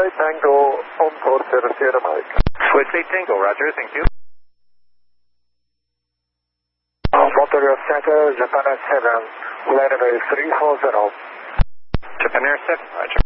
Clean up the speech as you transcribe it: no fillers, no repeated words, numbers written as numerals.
Tango on board Sierra Mike. Swiftly Tango, roger, thank you. Montreal Center, Japan Air 7, runway 340. Japan Air 7, roger.